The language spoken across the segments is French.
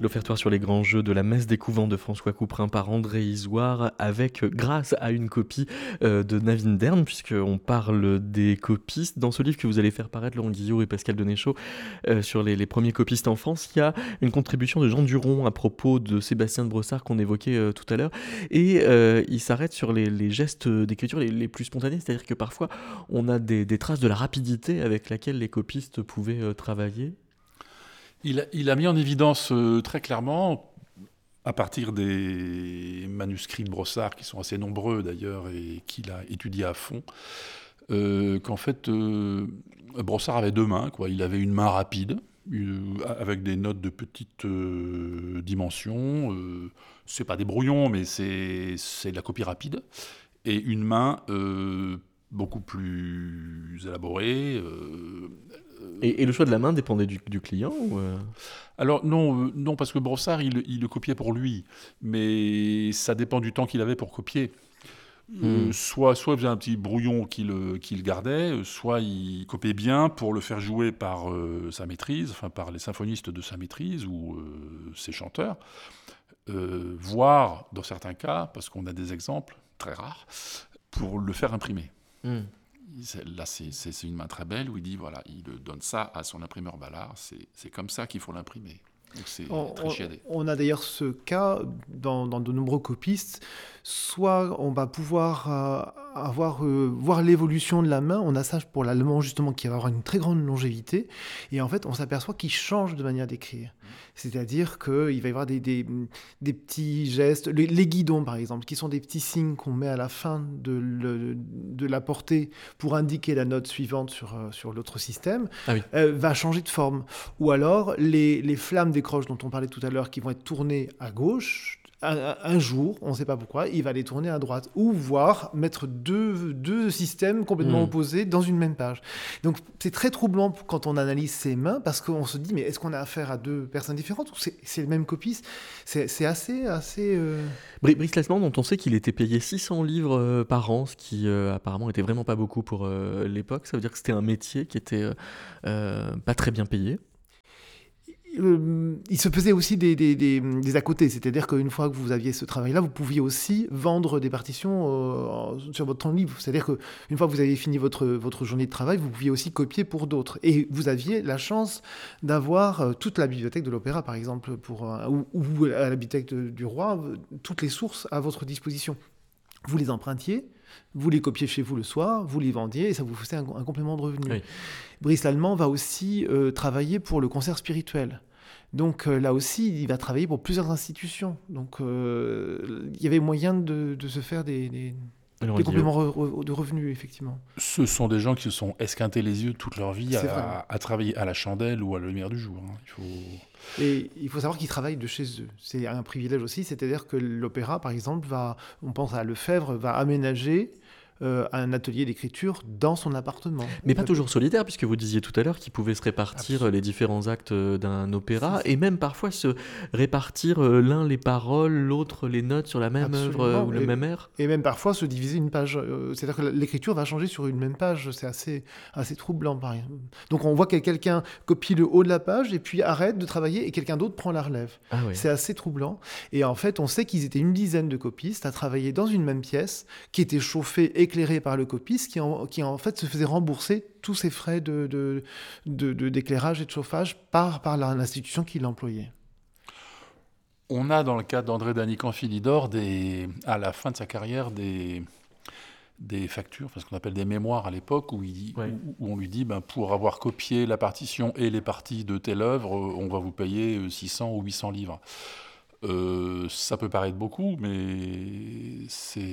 L'offertoire sur les grands jeux de la messe des couvents de François Couperin par André Isoire avec, grâce à une copie de Navine Dern, puisqu'on parle des copistes. Dans ce livre que vous allez faire paraître, Laurent Guillot et Pascal Denéchaud, sur les premiers copistes en France, il y a une contribution de Jean Duron à propos de Sébastien de Brossard qu'on évoquait tout à l'heure. Et il s'arrête sur les gestes d'écriture les plus spontanés, c'est-à-dire que parfois on a des traces de la rapidité avec laquelle les copistes pouvaient travailler. Il a mis en évidence très clairement, à partir des manuscrits de Brossard, qui sont assez nombreux d'ailleurs, et qu'il a étudiés à fond, qu'en fait, Brossard avait deux mains, quoi. Il avait une main rapide, avec des notes de petite dimension. C'est pas des brouillons, mais c'est de la copie rapide. Et une main beaucoup plus élaborée. Et le choix de la main dépendait du client ou Alors non, parce que Brossard, il le copiait pour lui, mais ça dépend du temps qu'il avait pour copier. Soit il faisait un petit brouillon qu'il gardait, soit il copiait bien pour le faire jouer par sa maîtrise, enfin par les symphonistes de sa maîtrise ou ses chanteurs, voire dans certains cas, parce qu'on a des exemples très rares, pour le faire imprimer. Là, c'est une main très belle où il dit, voilà, il donne ça à son imprimeur Ballard, c'est comme ça qu'il faut l'imprimer. Donc c'est très chiadé. On a d'ailleurs ce cas dans de nombreux copistes. Soit on va pouvoir voir l'évolution de la main. On a ça pour l'allemand justement qui va avoir une très grande longévité. Et en fait, on s'aperçoit qu'il change de manière d'écrire. C'est-à-dire qu'il va y avoir des petits gestes. Les guidons, par exemple, qui sont des petits signes qu'on met à la fin de la portée pour indiquer la note suivante sur l'autre système, va changer de forme. Ou alors, les flammes des croches dont on parlait tout à l'heure, qui vont être tournées à gauche, un jour, on ne sait pas pourquoi, il va les tourner à droite. Ou voir mettre deux systèmes complètement opposés dans une même page. Donc c'est très troublant quand on analyse ces mains, parce qu'on se dit, mais est-ce qu'on a affaire à deux personnes différentes ou c'est le même copiste ? C'est assez... Brice Lasman, dont on sait qu'il était payé 600 livres par an, ce qui apparemment était vraiment pas beaucoup pour l'époque. Ça veut dire que c'était un métier qui était pas très bien payé. Il se faisait aussi des à côté, c'est-à-dire qu'une fois que vous aviez ce travail-là, vous pouviez aussi vendre des partitions sur votre temps libre. C'est-à-dire qu'une fois que vous aviez fini votre journée de travail, vous pouviez aussi copier pour d'autres. Et vous aviez la chance d'avoir toute la bibliothèque de l'Opéra, par exemple, ou à la bibliothèque du Roi, toutes les sources à votre disposition. Vous les empruntiez, vous les copiez chez vous le soir, vous les vendiez et ça vous faisait un complément de revenu. Oui. Brice Lallement va aussi travailler pour le concert spirituel. Donc là aussi, il va travailler pour plusieurs institutions. Donc il y avait moyen de se faire des compléments de revenus, effectivement. Ce sont des gens qui se sont esquintés les yeux toute leur vie à travailler à la chandelle ou à la lumière du jour. Et il faut savoir qu'ils travaillent de chez eux. C'est un privilège aussi, c'est-à-dire que l'opéra, par exemple, on pense à Lefebvre, va aménager un atelier d'écriture dans son appartement. Mais pas toujours solitaire, puisque vous disiez tout à l'heure qu'il pouvait se répartir les différents actes d'un opéra, et même parfois se répartir l'un les paroles, l'autre les notes sur la même œuvre ou le même air. Et même parfois se diviser une page. C'est-à-dire que l'écriture va changer sur une même page. C'est assez troublant, par exemple. Donc on voit que quelqu'un copie le haut de la page et puis arrête de travailler et quelqu'un d'autre prend la relève. Ah oui. C'est assez troublant. Et en fait, on sait qu'ils étaient une dizaine de copistes à travailler dans une même pièce qui était chauffée, éclairé par le copiste qui en fait se faisait rembourser tous ses frais d'éclairage et de chauffage par l'institution qui l'employait. On a dans le cas d'André Danican-Philidor à la fin de sa carrière des factures, enfin ce qu'on appelle des mémoires à l'époque, où on lui dit pour avoir copié la partition et les parties de telle œuvre, on va vous payer 600 ou 800 livres. Ça peut paraître beaucoup, mais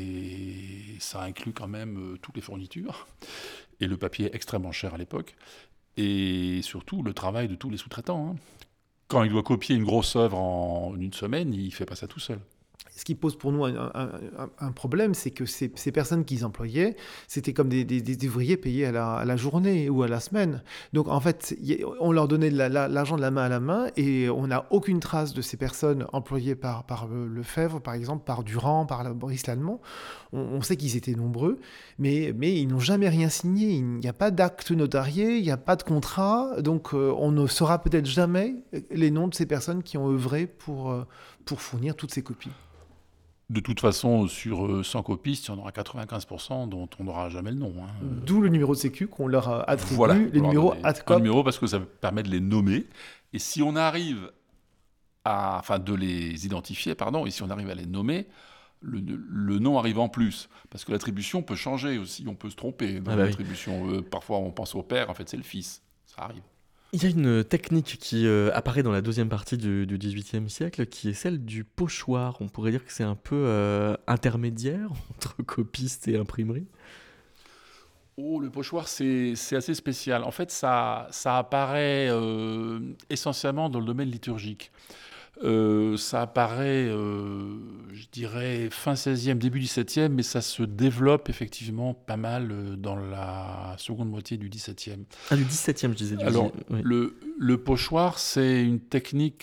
ça inclut quand même toutes les fournitures. Et le papier est extrêmement cher à l'époque. Et surtout, le travail de tous les sous-traitants. Quand il doit copier une grosse œuvre en une semaine, il ne fait pas ça tout seul. Ce qui pose pour nous un problème, c'est que ces personnes qu'ils employaient, c'était comme des ouvriers payés à la journée ou à la semaine. Donc en fait, on leur donnait l'argent de la main à la main et on n'a aucune trace de ces personnes employées par Lefebvre, par exemple, par Durand, par Boris Lallemand. On sait qu'ils étaient nombreux, mais ils n'ont jamais rien signé. Il n'y a pas d'acte notarié, il n'y a pas de contrat, donc on ne saura peut-être jamais les noms de ces personnes qui ont œuvré pour fournir toutes ces copies. De toute façon, sur 100 copistes, il y en aura 95% dont on n'aura jamais le nom. D'où le numéro de sécu qu'on leur a attribué, voilà, les numéros ADCOP. Un numéro parce que ça permet de les nommer. Et si on arrive de les identifier, et si on arrive à les nommer, le nom arrive en plus. Parce que l'attribution peut changer aussi, on peut se tromper dans l'attribution. Oui. Parfois, on pense au père, en fait, c'est le fils. Ça arrive. Il y a une technique qui apparaît dans la deuxième partie du XVIIIe siècle, qui est celle du pochoir. On pourrait dire que c'est un peu intermédiaire entre copiste et imprimerie. Oh, le pochoir, c'est assez spécial. En fait, ça apparaît essentiellement dans le domaine liturgique. Ça apparaît, je dirais, fin 16e, début 17e, mais ça se développe effectivement pas mal dans la seconde moitié du 17e. Ah, du 17e, je disais. Alors, oui. le pochoir, c'est une technique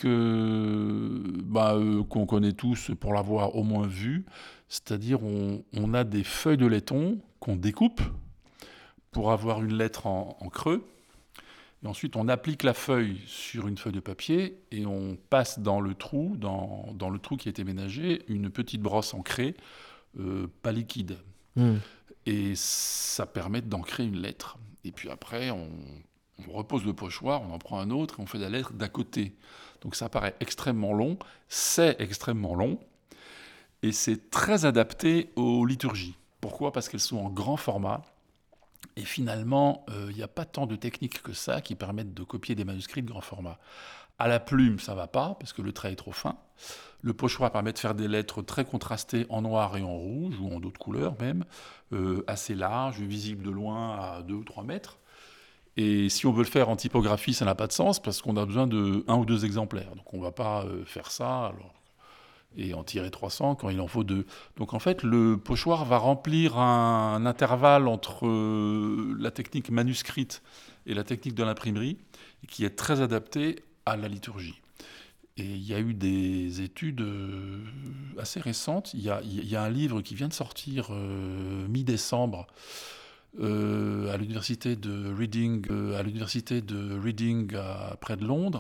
qu'on connaît tous pour l'avoir au moins vue. C'est-à-dire, on a des feuilles de laiton qu'on découpe pour avoir une lettre en creux. Et ensuite, on applique la feuille sur une feuille de papier et on passe dans le trou qui a été ménagé, une petite brosse ancrée, pas liquide. Et ça permet d'ancrer une lettre. Et puis après, on repose le pochoir, on en prend un autre et on fait la lettre d'à côté. Donc ça paraît extrêmement long, c'est extrêmement long, et c'est très adapté aux liturgies. Pourquoi ? Parce qu'elles sont en grand format. Et finalement, il n'y a pas tant de techniques que ça qui permettent de copier des manuscrits de grand format. À la plume, ça ne va pas, parce que le trait est trop fin. Le pochoir permet de faire des lettres très contrastées en noir et en rouge, ou en d'autres couleurs même, assez larges, visibles de loin à 2 ou 3 mètres. Et si on veut le faire en typographie, ça n'a pas de sens, parce qu'on a besoin de 1 ou 2 exemplaires. Donc on ne va pas faire ça et en tirer 300 quand il en faut 2. Donc en fait, le pochoir va remplir un intervalle entre la technique manuscrite et la technique de l'imprimerie, qui est très adaptée à la liturgie. Et il y a eu des études assez récentes. Il y a un livre qui vient de sortir mi-décembre à l'université de Reading, près de Londres,